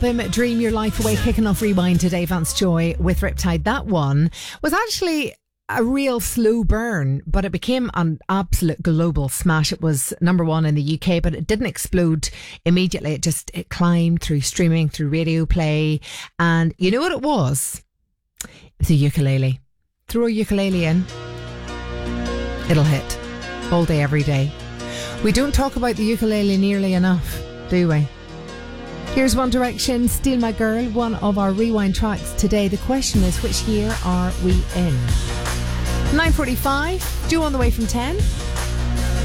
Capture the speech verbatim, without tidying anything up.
Him, Dream Your Life Away, kicking off Rewind today. Vance Joy with Riptide. That one was actually a real slow burn, but it became an absolute global smash. It was number one in the U K, but it didn't explode immediately. It just it climbed through streaming, through radio play, and you know what it was? It was a ukulele. Throw a ukulele in, it'll hit all day, every day. We don't talk about the ukulele nearly enough, do we? Here's One Direction, Steal My Girl, one of our Rewind tracks today. The question is, which year are we in? nine forty-five, due on the way from ten.